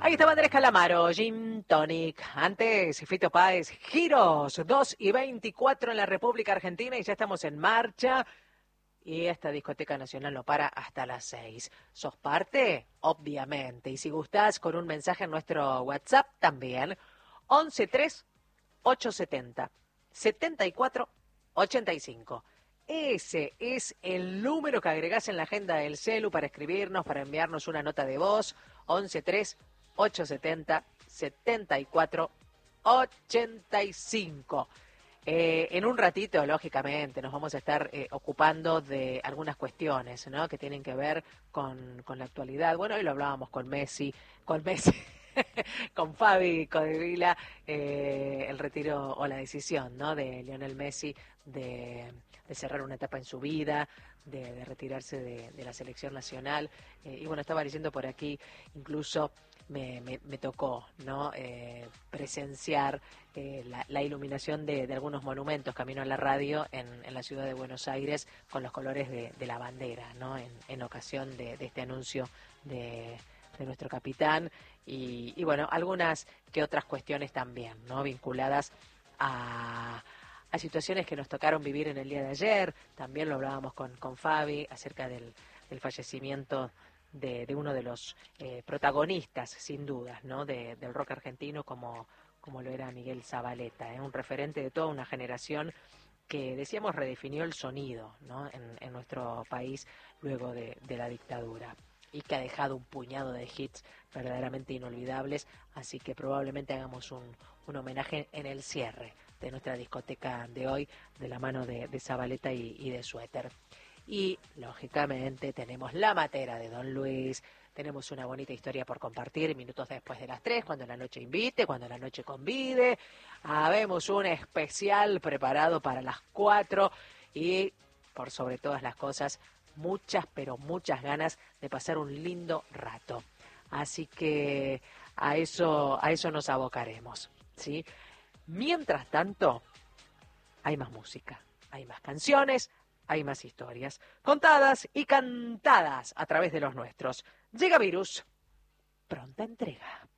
Ahí estaba Andrés Calamaro, Gin Tonic. Antes, Fito Páez, Giros, 2:24 en la República Argentina y ya estamos en marcha. Y esta discoteca nacional no para hasta las 6. ¿Sos parte? Obviamente. Y si gustás, con un mensaje en nuestro WhatsApp también. 113870 7485. Ese es el número que agregás en la agenda del celu para escribirnos, para enviarnos una nota de voz. 113870 7485. En un ratito, lógicamente, nos vamos a estar ocupando de algunas cuestiones, ¿no?, que tienen que ver con la actualidad. Bueno, hoy lo hablábamos con Messi, con Fabi Codevila, el retiro o la decisión, ¿no?, de Lionel Messi de cerrar una etapa en su vida, de retirarse de la selección nacional. Y bueno, estaba leyendo por aquí, incluso me tocó, ¿no?, presenciar la iluminación de algunos monumentos camino a la radio en la ciudad de Buenos Aires con los colores de la bandera, ¿no?, en ocasión de este anuncio de nuestro capitán y bueno, algunas que otras cuestiones también, ¿no?, vinculadas a situaciones que nos tocaron vivir en el día de ayer. También lo hablábamos con Fabi acerca del fallecimiento de uno de los protagonistas, sin dudas, ¿no?, del rock argentino como lo era Miguel Zavaleta, un referente de toda una generación que, decíamos, redefinió el sonido, ¿no?, en nuestro país luego de la dictadura, y que ha dejado un puñado de hits verdaderamente inolvidables, así que probablemente hagamos un homenaje en el cierre de nuestra discoteca de hoy, de la mano de Zavaleta y de Suéter. Y, lógicamente, tenemos la matera de Don Luis, tenemos una bonita historia por compartir minutos después de las 3, cuando la noche invite, cuando la noche convide. Habemos un especial preparado para las 4 y, por sobre todas las cosas, muchas, pero muchas ganas de pasar un lindo rato. Así que a eso nos abocaremos, ¿sí? Mientras tanto, hay más música, hay más canciones, hay más historias, contadas y cantadas a través de los nuestros. Llega Virus, pronta entrega.